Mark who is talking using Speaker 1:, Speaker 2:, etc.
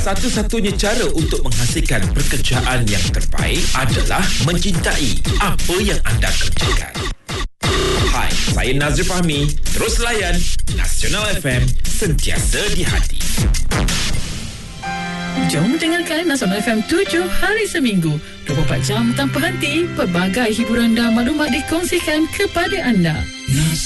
Speaker 1: Satu-satunya cara untuk menghasilkan pekerjaan yang terbaik adalah mencintai apa yang anda kerjakan. Hai, saya Nazri Fahmi. Terus layan Nasional FM, sentiasa di hati.
Speaker 2: Jom dengarkan Nasional FM 7 hari seminggu, 24 jam tanpa henti. Pelbagai hiburan dan maklumat dikongsikan kepada anda.